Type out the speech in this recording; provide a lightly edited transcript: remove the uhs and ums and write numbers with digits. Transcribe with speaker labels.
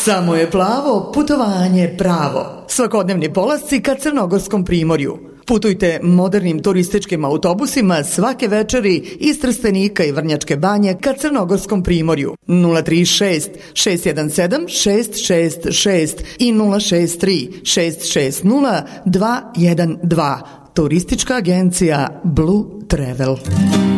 Speaker 1: Samo je plavo, putovanje pravo. Svakodnevni polasci ka Crnogorskom primorju. Putujte modernim turističkim autobusima svake večeri iz Trstenika i Vrnjačke Banje ka Crnogorskom primorju. 036 617 666 i 063 660 212. Turistička agencija Blue Travel.